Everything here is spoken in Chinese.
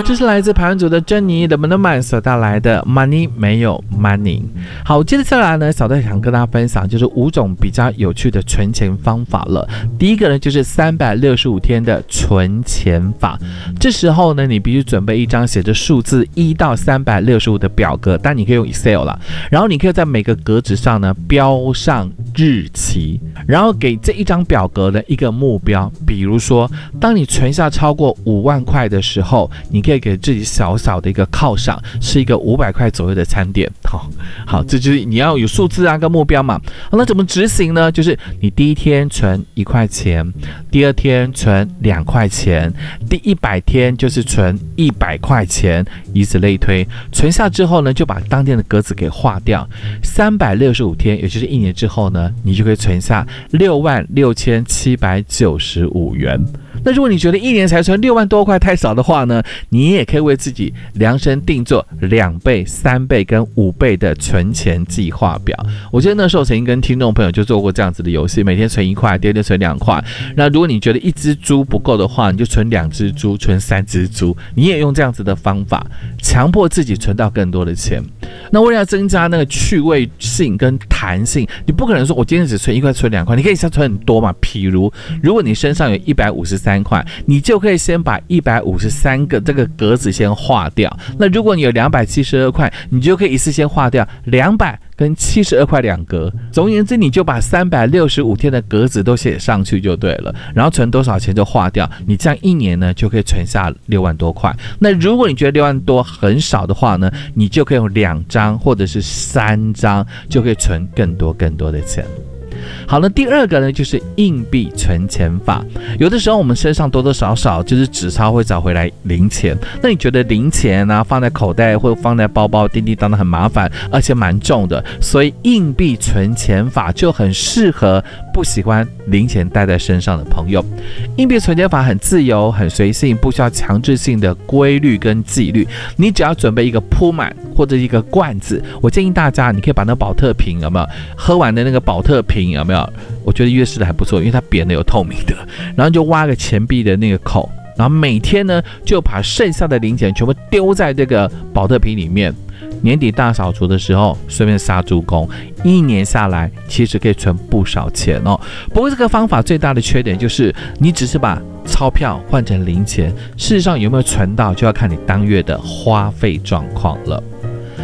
这是来自排湾族的珍妮的 Monoman 所带来的 Money 没有 Money。 好，接着下来呢，小队想跟大家分享就是5种比较有趣的存钱方法了。第一个呢就是365天的存钱法。这时候呢，你必须准备一张写着数字1到365的表格，但你可以用 Excel 啦，然后你可以在每个格子上呢标上日期，然后给这一张表格的一个目标。比如说，当你存下超过5万块的时候，你可以给自己小小的一个犒赏，是一个500块左右的餐点。好，这就是你要有数字啊跟目标嘛。好，那怎么执行呢？就是你第一天存1块钱，第二天存2块钱，第100天就是存100块钱，以此类推。存下之后呢，就把当天的格子给划掉。365天，也就是1年之后呢，你就可以存下66795元。那如果你觉得1年才存6万多块太少的话呢，你也可以为自己量身定做2倍、3倍跟5倍的存钱计划表。我记得那时候曾经跟听众朋友就做过这样子的游戏，每天存1块，第二天存2块。那如果你觉得1只猪不够的话，你就存2只猪，存3只猪。你也用这样子的方法，强迫自己存到更多的钱。那为了要增加那个趣味性跟弹性，你不可能说我今天只存1块，存2块，你可以想存很多嘛。譬如，如果你身上有153块，你就可以先把153个这个格子先划掉。那如果你有272块，你就可以一次先划掉200跟72块2格。总而言之，你就把365天的格子都写上去就对了，然后存多少钱就划掉。你这样1年呢，就可以存下6万多块。那如果你觉得6万多很少的话呢，你就可以用2张或者是3张，就可以存更多的钱。好了，第二个呢就是硬币存钱法。有的时候我们身上多多少少就是纸钞会找回来零钱，那你觉得零钱啊放在口袋或放在包包叮叮当当很麻烦，而且蛮重的，所以硬币存钱法就很适合不喜欢零钱带在身上的朋友。硬币存钱法很自由很随性，不需要强制性的规律跟纪律，你只要准备一个铺满或者一个罐子。我建议大家你可以把那保特瓶有没有喝完的那个保特瓶有没有，我觉得粤式的还不错，因为它扁的有透明的，然后就挖个钱币的那个口，然后每天呢就把剩下的零钱全部丢在这个保特瓶里面。年底大扫除的时候顺便杀猪工，1年下来其实可以存不少钱哦。不过这个方法最大的缺点就是你只是把钞票换成零钱，事实上有没有存到就要看你当月的花费状况了。